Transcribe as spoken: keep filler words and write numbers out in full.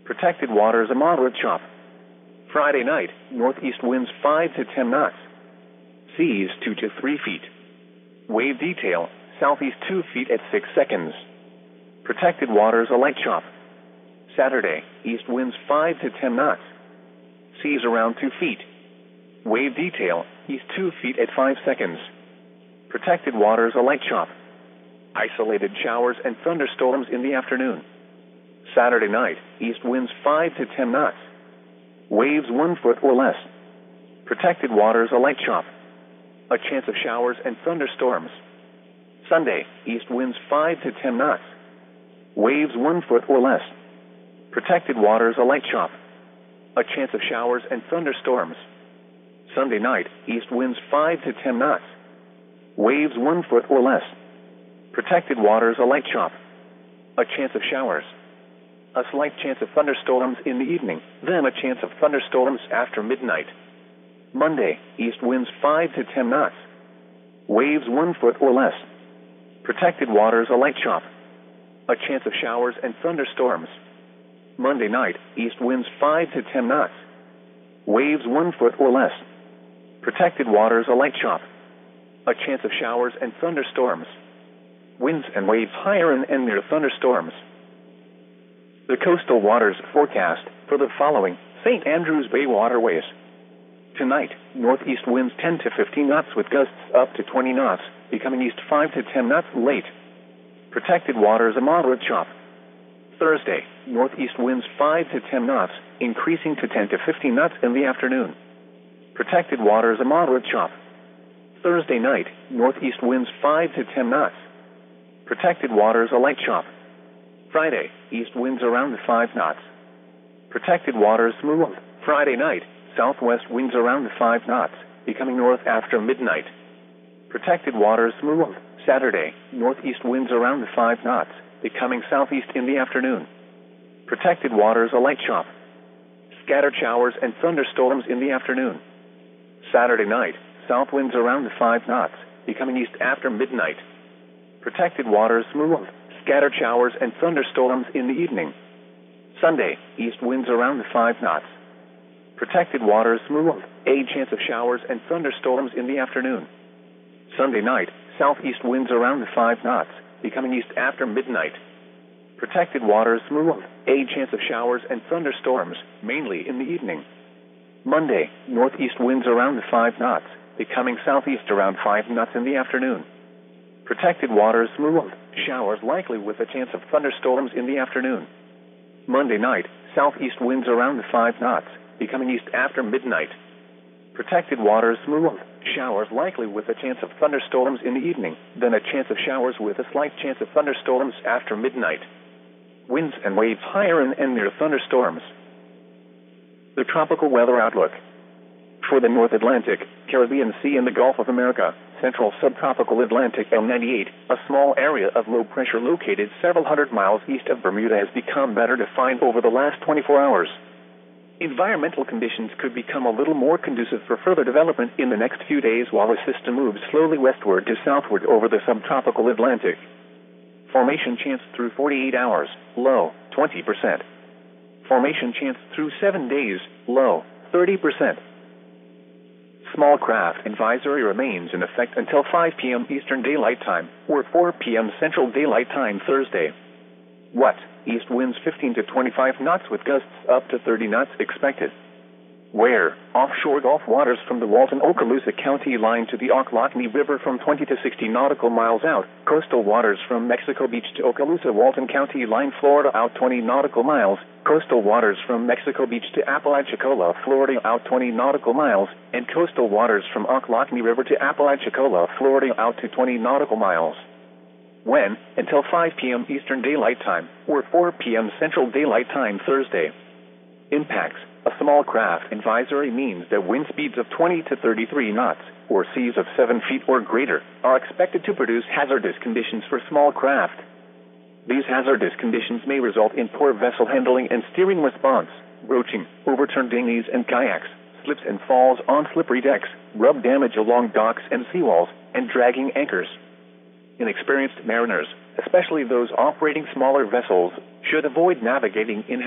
Protected waters a moderate chop. Friday night, northeast winds five to ten knots. Seas two to three feet. Wave detail, southeast two feet at six seconds. Protected waters a light chop. Saturday, east winds five to ten knots. Seas around two feet. Wave detail, east two feet at five seconds. Protected waters a light chop. Isolated showers and thunderstorms in the afternoon. Saturday night, east winds five to ten knots. Waves one foot or less. Protected waters a light chop. A chance of showers and thunderstorms. Sunday, east winds five to ten knots. Waves one foot or less. Protected waters a light chop. A chance of showers and thunderstorms. Sunday night, east winds five to ten knots. Waves one foot or less. Protected waters a light chop. A chance of showers. A slight chance of thunderstorms in the evening, then a chance of thunderstorms after midnight. Monday, east winds five to ten knots. Waves one foot or less. Protected waters a light chop. A chance of showers and thunderstorms. Monday night, east winds five to ten knots. Waves one foot or less. Protected waters a light chop. A chance of showers and thunderstorms. Winds and waves higher in and near thunderstorms. The coastal waters forecast for the following Saint Andrews Bay waterways. Tonight, northeast winds ten to fifteen knots with gusts up to twenty knots, becoming east five to ten knots late. Protected waters a moderate chop. Thursday, northeast winds five to ten knots, increasing to ten to fifteen knots in the afternoon. Protected waters a moderate chop. Thursday night, northeast winds five to ten knots. Protected waters a light chop. Friday, east winds around five knots. Protected waters smooth. Friday night, southwest winds around five knots, becoming north after midnight. Protected waters smooth. Saturday, northeast winds around five knots, becoming southeast in the afternoon. Protected waters a light chop. Scattered showers and thunderstorms in the afternoon. Saturday night, south winds around five knots, becoming east after midnight. Protected waters smooth. Scattered showers and thunderstorms in the evening. Sunday, east winds around five knots. Protected waters smooth. A chance of showers and thunderstorms in the afternoon. Sunday night, southeast winds around five knots, becoming east after midnight. Protected waters smooth. A chance of showers and thunderstorms, mainly in the evening. Monday, northeast winds around five knots, becoming southeast around five knots in the afternoon. Protected waters smooth. Showers likely with a chance of thunderstorms in the afternoon. Monday night, southeast winds around five knots, becoming east after midnight. Protected waters smooth. Showers likely with a chance of thunderstorms in the evening, then a chance of showers with a slight chance of thunderstorms after midnight. Winds and waves higher in and near thunderstorms. The tropical weather outlook. For the North Atlantic, Caribbean Sea and the Gulf of America, Central Subtropical Atlantic L ninety-eight, a small area of low pressure located several hundred miles east of Bermuda has become better defined over the last twenty-four hours. Environmental conditions could become a little more conducive for further development in the next few days while the system moves slowly westward to southward over the subtropical Atlantic. Formation chance through forty-eight hours, low, twenty percent. Formation chance through seven days, low, thirty percent. Small craft advisory remains in effect until five p.m. Eastern Daylight Time, or four p.m. Central Daylight Time Thursday. What? East winds fifteen to twenty-five knots with gusts up to thirty knots expected. Where? Offshore Gulf waters from the Walton-Okaloosa County line to the Ocklawahnee River from twenty to sixty nautical miles out. Coastal waters from Mexico Beach to Okaloosa Walton County line, Florida out twenty nautical miles. Coastal waters from Mexico Beach to Apalachicola, Florida out twenty nautical miles. And coastal waters from Ocklawahnee River to Apalachicola, Florida out to twenty nautical miles. When? Until five p.m. Eastern Daylight Time, or four p.m. Central Daylight Time Thursday. Impacts. A small craft advisory means that wind speeds of twenty to thirty-three knots, or seas of seven feet or greater, are expected to produce hazardous conditions for small craft. These hazardous conditions may result in poor vessel handling and steering response, broaching, overturned dinghies and kayaks, slips and falls on slippery decks, rub damage along docks and seawalls, and dragging anchors. Inexperienced mariners, especially those operating smaller vessels, should avoid navigating in